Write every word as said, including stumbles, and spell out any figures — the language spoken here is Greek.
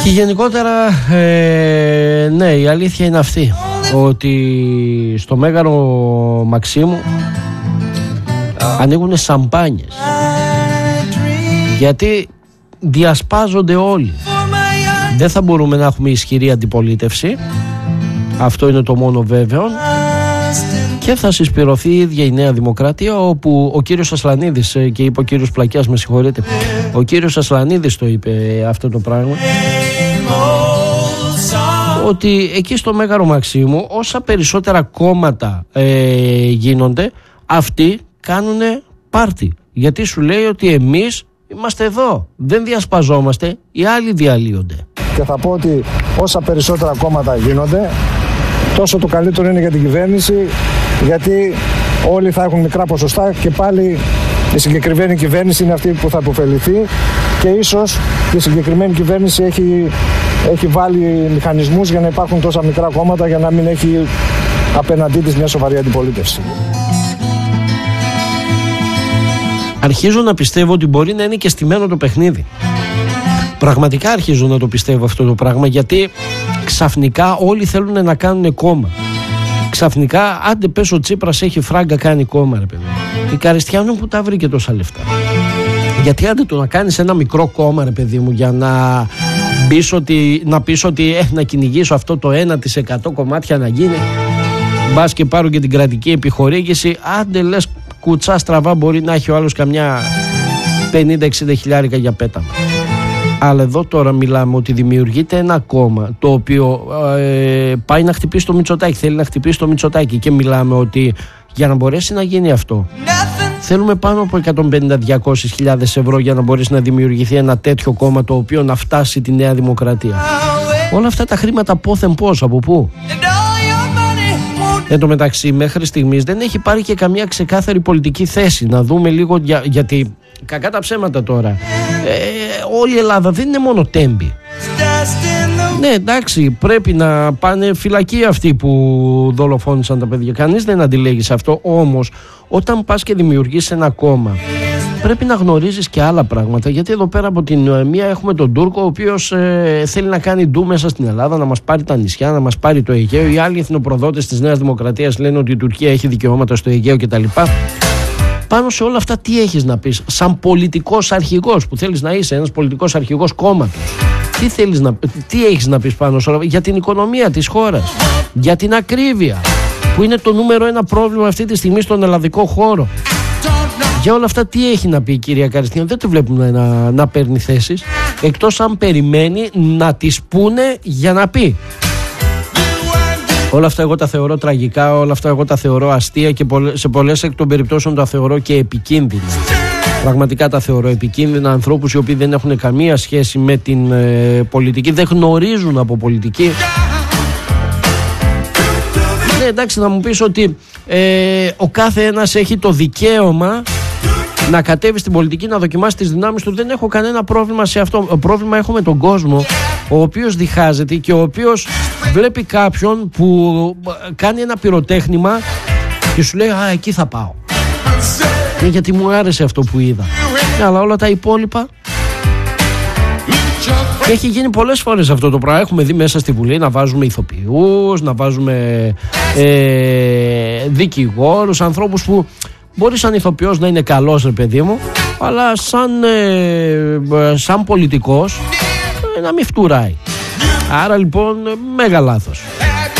Και γενικότερα, ε, ναι, η αλήθεια είναι αυτή, ότι στο Μέγαρο Μαξίμου ανοίγουν σαμπάνιες, γιατί διασπάζονται όλοι. Δεν θα μπορούμε να έχουμε ισχυρή αντιπολίτευση, αυτό είναι το μόνο βέβαιο, και θα συσπηρωθεί η ίδια η Νέα Δημοκρατία, όπου ο κύριος Ασλανίδης, και είπε ο κύριος Πλακιάς, με συγχωρείτε, ο κύριος Ασλανίδης το είπε αυτό το πράγμα, ότι εκεί στο Μέγαρο Μαξίμου όσα περισσότερα κόμματα ε, γίνονται, αυτοί κάνουν πάρτι, γιατί σου λέει ότι εμείς είμαστε εδώ, δεν διασπαζόμαστε, οι άλλοι διαλύονται. Και θα πω ότι όσα περισσότερα κόμματα γίνονται, τόσο το καλύτερο είναι για την κυβέρνηση, γιατί όλοι θα έχουν μικρά ποσοστά και πάλι η συγκεκριμένη κυβέρνηση είναι αυτή που θα υποφεληθεί, και ίσως η συγκεκριμένη κυβέρνηση έχει, έχει βάλει μηχανισμούς για να υπάρχουν τόσα μικρά κόμματα, για να μην έχει απέναντί της μια σοβαρή αντιπολίτευση. Αρχίζω να πιστεύω ότι μπορεί να είναι και στημένο το παιχνίδι. Πραγματικά αρχίζω να το πιστεύω αυτό το πράγμα, γιατί ξαφνικά όλοι θέλουν να κάνουν κόμμα. Ξαφνικά, άντε πες ο Τσίπρας έχει φράγκα, κάνει κόμμα, ρε παιδί. Η Καριστιανού που τα βρήκε τόσα λεφτά. Γιατί άντε το να κάνεις ένα μικρό κόμμα, ρε παιδί μου, για να πεις ότι, να, πεις ότι ε, να κυνηγήσω αυτό το ένα τοις εκατό κομμάτια να γίνει. Μπας και πάρω και την κρατική επιχορήγηση. Άντε λες κουτσά στραβά μπορεί να έχει ο άλλος καμιά πενήντα εξήντα χιλιάρικα για πέταμα. Αλλά εδώ τώρα μιλάμε ότι δημιουργείται ένα κόμμα το οποίο ε, πάει να χτυπήσει το Μητσοτάκη, θέλει να χτυπήσει το Μητσοτάκη, και μιλάμε ότι για να μπορέσει να γίνει αυτό θέλουμε πάνω από εκατόν πενήντα με διακόσιες χιλιάδες ευρώ για να μπορέσει να δημιουργηθεί ένα τέτοιο κόμμα το οποίο να φτάσει τη Νέα Δημοκρατία. Όλα αυτά τα χρήματα πόθεν πώς, από πού? Εν τω μεταξύ, μέχρι στιγμής δεν έχει πάρει και καμία ξεκάθαρη πολιτική θέση. Να δούμε λίγο, για, γιατί κακά τα ψέματα τώρα. Ε, όλη η Ελλάδα δεν είναι μόνο τέμπη. Ναι, εντάξει, πρέπει να πάνε φυλακή αυτοί που δολοφόνησαν τα παιδιά. Κανείς δεν αντιλέγει σε αυτό. Όμως, όταν πας και δημιουργείς ένα κόμμα, πρέπει να γνωρίζεις και άλλα πράγματα. Γιατί εδώ πέρα από την μία έχουμε τον Τούρκο, ο οποίος ε, θέλει να κάνει ντου μέσα στην Ελλάδα, να μας πάρει τα νησιά, να μας πάρει το Αιγαίο. Οι άλλοι εθνοπροδότες της Νέας Δημοκρατίας λένε ότι η Τουρκία έχει δικαιώματα στο Αιγαίο κτλ. Πάνω σε όλα αυτά, τι έχεις να πεις, σαν πολιτικός αρχηγός που θέλεις να είσαι, ένας πολιτικός αρχηγός κόμματος? Τι, θέλεις να, τι έχεις να πεις πάνω σε όλα, για την οικονομία της χώρας, για την ακρίβεια, που είναι το νούμερο ένα πρόβλημα αυτή τη στιγμή στον ελλαδικό χώρο? Για όλα αυτά τι έχει να πει η κυρία Καριστιανού? Δεν τη βλέπουμε να, να παίρνει θέσεις, εκτός αν περιμένει να τις πούνε για να πει. Όλα αυτά εγώ τα θεωρώ τραγικά, όλα αυτά εγώ τα θεωρώ αστεία, και σε πολλές εκ των περιπτώσεων τα θεωρώ και επικίνδυνα. Πραγματικά τα θεωρώ επικίνδυνα, ανθρώπους οι οποίοι δεν έχουν καμία σχέση με την ε, πολιτική, δεν γνωρίζουν από πολιτική. Ναι, εντάξει, να μου πεις ότι ε, ο κάθε ένας έχει το δικαίωμα να κατέβει στην πολιτική, να δοκιμάσει τις δυνάμεις του. Δεν έχω κανένα πρόβλημα σε αυτό. Πρόβλημα έχω με τον κόσμο, ο οποίος διχάζεται και ο οποίος βλέπει κάποιον που κάνει ένα πυροτέχνημα και σου λέει «Α, εκεί θα πάω». Ναι, γιατί μου άρεσε αυτό που είδα. Ναι, αλλά όλα τα υπόλοιπα. Και έχει γίνει πολλές φορές αυτό το πράγμα. Έχουμε δει μέσα στη Βουλή να βάζουμε ηθοποιούς, να βάζουμε ε, δικηγόρους, ανθρώπους που μπορεί σαν ηθοποιός να είναι καλός, ρε παιδί μου, αλλά σαν, ε, σαν πολιτικός ε, να μην φτουράει. Άρα λοιπόν, μέγα λάθος.